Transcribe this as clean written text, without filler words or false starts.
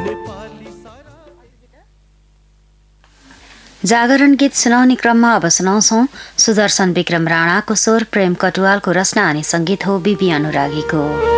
जागरण गीत सुनाउने क्रममा अब सुनाउँछौं सुदर्शन विक्रम राणाको स्वर, प्रेम कटुवालको रचना अनि संगीत हो बिबी अनुरागीको।